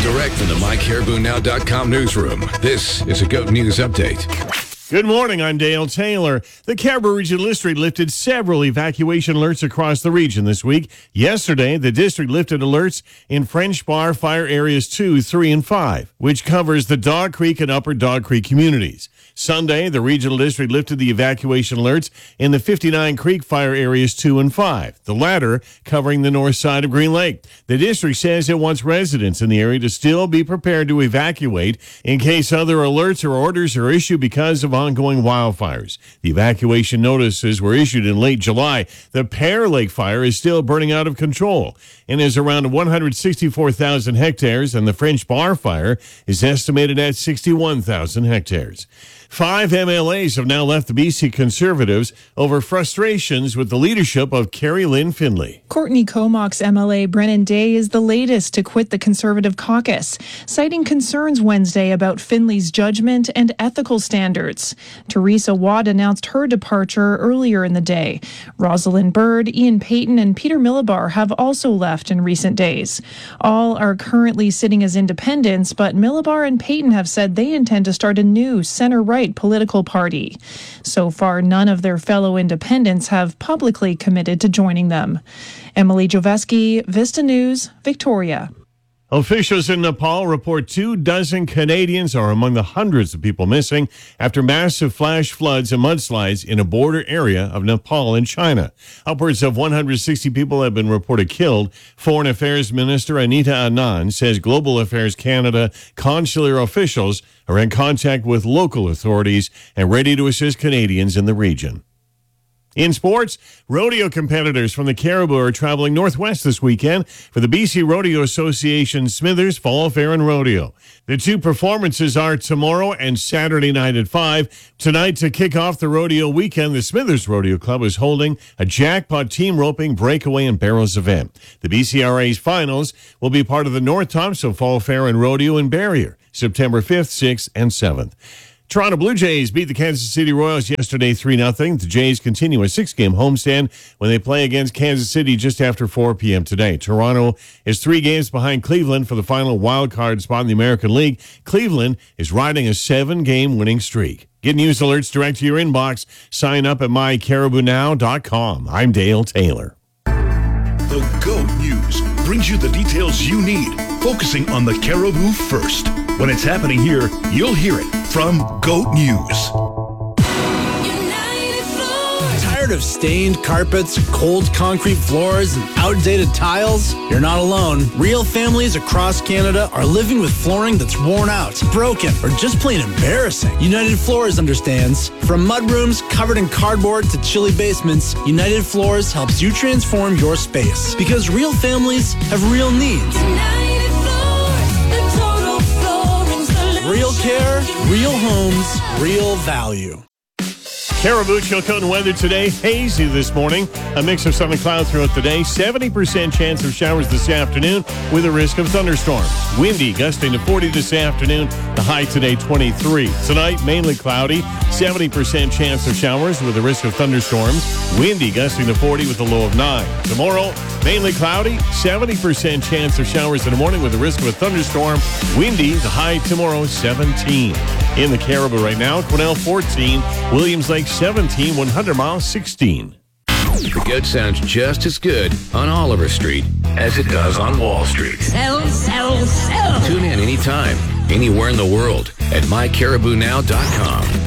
Direct from the MyCaribouNow.com newsroom, this is a GOAT News Update. Good morning, I'm Dale Taylor. The Caribou Regional District lifted several evacuation alerts across the region this week. Yesterday, the district lifted alerts in French Bar Fire Areas 2, 3, and 5, which covers the Dog Creek and Upper Dog Creek communities. Sunday, the regional district lifted the evacuation alerts in the 59 Creek Fire Areas 2 and 5, the latter covering the north side of Green Lake. The district says it wants residents in the area to still be prepared to evacuate in case other alerts or orders are issued because of ongoing wildfires. The evacuation notices were issued in late July. The Pear Lake fire is still burning out of control and is around 164,000 hectares, and the French Bar fire is estimated at 61,000 hectares. 5 MLAs have now left the BC Conservatives over frustrations with the leadership of Carrie Lynn Findlay. Courtney Comox MLA Brennan Day is the latest to quit the Conservative caucus, citing concerns Wednesday about Findlay's judgment and ethical standards. Teresa Watt announced her departure earlier in the day. Rosalind Bird, Ian Payton, and Peter Millibar have also left in recent days. All are currently sitting as independents, but Millibar and Payton have said they intend to start a new center-right political party. So far, none of their fellow independents have publicly committed to joining them. Emily Joveski, Vista News, Victoria. Officials in Nepal report 24 Canadians are among the hundreds of people missing after massive flash floods and mudslides in a border area of Nepal and China. Upwards of 160 people have been reported killed. Foreign Affairs Minister Anita Anand says Global Affairs Canada consular officials are in contact with local authorities and ready to assist Canadians in the region. In sports, rodeo competitors from the Caribou are traveling northwest this weekend for the BC Rodeo Association Smithers Fall Fair and Rodeo. The two performances are tomorrow and Saturday night at 5. Tonight, to kick off the rodeo weekend, the Smithers Rodeo Club is holding a jackpot team roping, breakaway, and barrels event. The BCRA's finals will be part of the North Thompson Fall Fair and Rodeo in Barrier, September 5th, 6th, and 7th. Toronto Blue Jays beat the Kansas City Royals yesterday 3-0. The Jays continue a 6-game homestand when they play against Kansas City just after 4 p.m. today. Toronto is 3 games behind Cleveland for the final wild card spot in the American League. Cleveland is riding a 7-game winning streak. Get news alerts direct to your inbox. Sign up at mycaribounow.com. I'm Dale Taylor. The GOAT News brings you the details you need, focusing on the Caribou first. When it's happening here, you'll hear it from GOAT News. Tired of stained carpets, cold concrete floors, and outdated tiles? You're not alone. Real families across Canada are living with flooring that's worn out, broken, or just plain embarrassing. United Floors understands. From mudrooms covered in cardboard to chilly basements, United Floors helps you transform your space. Because real families have real needs. Real care, real homes, real value. Caribou Chilcotin weather today, hazy this morning. A mix of sun and clouds throughout the day. 70% chance of showers this afternoon with a risk of thunderstorms. Windy, gusting to 40 this afternoon. The high today, 23. Tonight, mainly cloudy. 70% chance of showers with a risk of thunderstorms. Windy, gusting to 40 with a low of 9. Tomorrow, mainly cloudy. 70% chance of showers in the morning with a risk of a thunderstorm. Windy, the high tomorrow, 17. In the Caribou right now, Quesnel 14, Williams Lake 17, 100 Mile 16. The GOAT sounds just as good on Oliver Street as it does on Wall Street. Sell, sell, sell. Tune in anytime, anywhere in the world at mycaribounow.com.